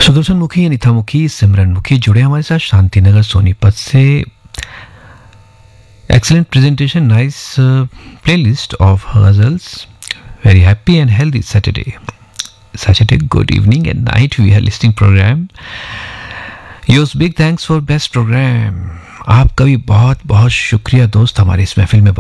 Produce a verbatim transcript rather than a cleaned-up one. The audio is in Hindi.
सुदर्शन मुखी, अनिता मुखी, सिमरन मुखी जुड़े हमारे साथ शांतिनगर सोनीपत से। Excellent presentation, nice playlist of ghazals, very happy and healthy Saturday. Saturday, good evening and night we are listening program. Yours big thanks for best program. आपका भी बहुत बहुत शुक्रिया दोस्त हमारे इस महफिल में